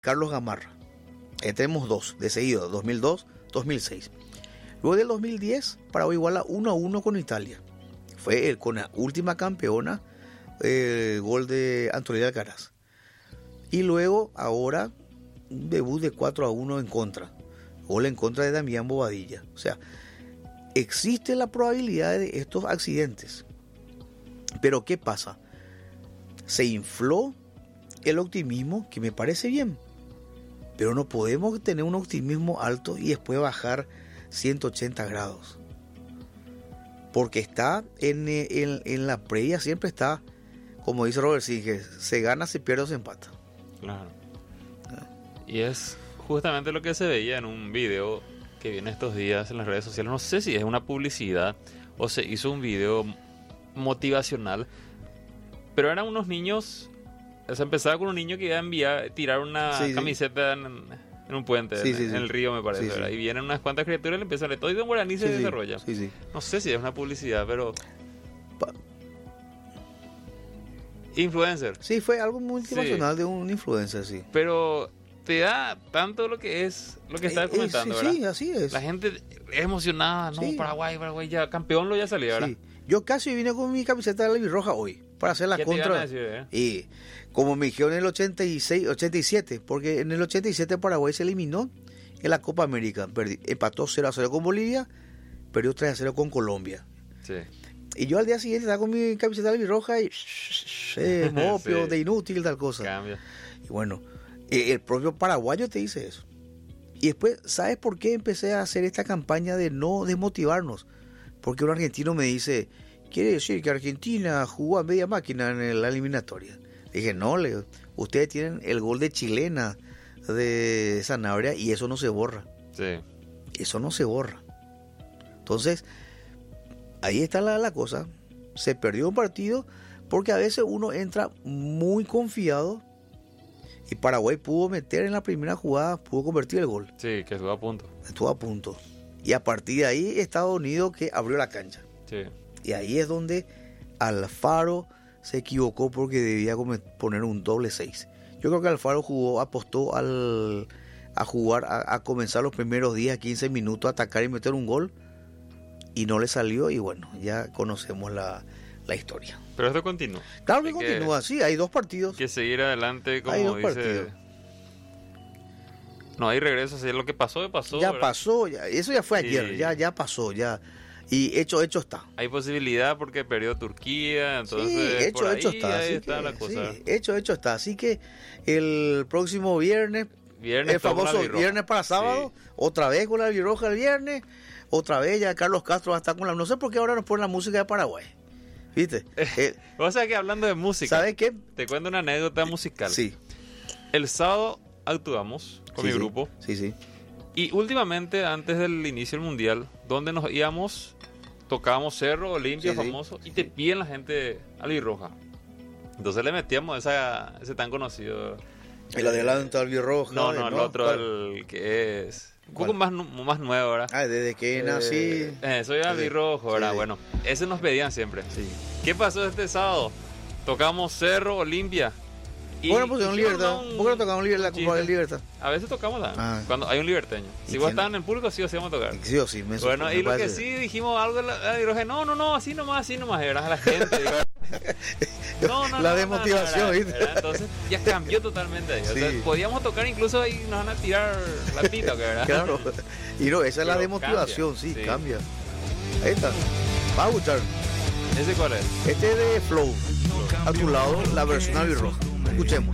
Carlos Gamarra. Tenemos dos de seguido, 2002, 2006. Luego del 2010, Paraguay iguala 1-1 con Italia. Fue con la última campeona, gol de Antonella Alcaraz. Y luego, ahora, un debut de 4-1 en contra. Gol en contra de Damián Bobadilla. O sea, existe la probabilidad de estos accidentes. Pero ¿qué pasa? Se infló el optimismo, que me parece bien. Pero no podemos tener un optimismo alto y después bajar 180 grados. Porque está en la previa, siempre está, como dice Robert Singer, se gana, se pierde o se empata. Claro. Y es justamente lo que se veía en un video que viene estos días en las redes sociales. No sé si es una publicidad o se hizo un video motivacional, pero eran unos niños. O sea, empezaba con un niño que iba a tirar una camiseta en un puente, en el río, me parece, ¿verdad? Y vienen unas cuantas criaturas y le empiezan a todo y de guaraní se desarrolla. No sé si es una publicidad, pero... Influencer. Sí, fue algo muy motivacional de un influencer, sí. Pero te da tanto lo que es, lo que estás comentando, ¿verdad? Sí, así es. La gente es emocionada, ¿no? Paraguay ya, campeón ya salió, ¿verdad? Sí. Yo casi vine con mi camiseta de la albirroja hoy, para hacer la contra. Y como me dijeron en el 86, 87, porque en el 87 Paraguay se eliminó en la Copa América. Empató 0-0 con Bolivia, perdió 3-0 con Colombia. Sí. Y yo al día siguiente estaba con mi camiseta de albirroja y mopio, de inútil, tal cosa. Cambia. Y bueno, el propio paraguayo te dice eso. Y después, ¿sabes por qué empecé a hacer esta campaña de no desmotivarnos? Porque un argentino me dice, ¿quiere decir que Argentina jugó a media máquina en la eliminatoria? Le dije, no, ustedes tienen el gol de chilena de Sanabria y eso no se borra. Sí. Eso no se borra. Entonces, ahí está la cosa. Se perdió un partido porque a veces uno entra muy confiado y Paraguay pudo meter en la primera jugada, pudo convertir el gol. Sí, que estuvo a punto. Estuvo a punto. Y a partir de ahí, Estados Unidos que abrió la cancha. Sí. Y ahí es donde Alfaro se equivocó porque debía poner un doble 6. Yo creo que Alfaro apostó a jugar, a comenzar los primeros 10, 15 minutos, a atacar y meter un gol. Y no le salió y bueno, ya conocemos la historia. Pero esto continúa. Claro que continúa, sí, hay dos partidos. Que seguir adelante, como hay dos dice... partidos. No hay regreso, así, lo que pasó, pasó. Ya ¿verdad? pasó, eso ya fue ayer, ya pasó, ya. Y hecho está. Hay posibilidad porque perdió Turquía, entonces sí, hecho está. Ahí está la cosa. Sí, hecho está. Así que el próximo viernes el famoso viernes para sábado, otra vez con la albirroja el viernes, otra vez ya Carlos Castro va a estar con la... No sé por qué ahora nos ponen la música de Paraguay. ¿Viste? O sea que hablando de música, ¿sabes qué? Te cuento una anécdota musical. Sí. El sábado actuamos con mi grupo. Sí. Y últimamente, antes del inicio del mundial, donde nos íbamos, tocábamos Cerro, Olimpia, famoso, y te piden la gente albirroja. Entonces le metíamos ese tan conocido. El adelanto albirroja. No, el otro, el que es un poco más nuevo, ¿verdad? Desde que nací. Soy albirrojo, ¿verdad? Bueno, ese nos pedían siempre. Sí. ¿Qué pasó este sábado? Tocamos Cerro, Olimpia. Bueno, pues en Libertad. ¿Por qué no tocamos la Copa de Libertad? A veces tocamos cuando hay un liberteño. Si vos estás en el público, sí o sí vamos a tocar. Sí o sí, bueno, y lo que sí dijimos algo, no, así nomás, era la gente. La desmotivación, ¿viste? Entonces ya cambió totalmente ahí. O sea, podíamos tocar incluso y nos van a tirar la pita, ¿verdad? Claro. Y no, esa es la desmotivación, cambia. Ahí está. Va a gustar. ¿Ese cuál es? Este es de Flow. A tu lado, la versión albirroja. Escuchemos.